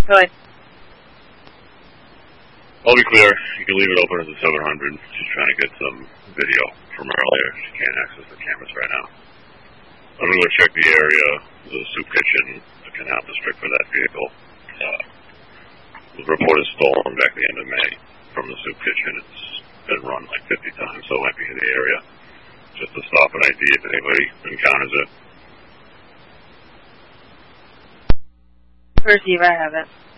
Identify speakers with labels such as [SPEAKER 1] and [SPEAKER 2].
[SPEAKER 1] Go ahead.
[SPEAKER 2] I'll be clear. You can leave it open as a 700. She's trying to get some video from earlier. She can't access the cameras right now. I'm going to check the area, the soup kitchen, the canal district for that vehicle. The report is stolen back at the end of May from the soup kitchen. It's been run like 50 times, so it might be in the area. Just to stop an ID if anybody encounters it.
[SPEAKER 1] Receiver, I have it.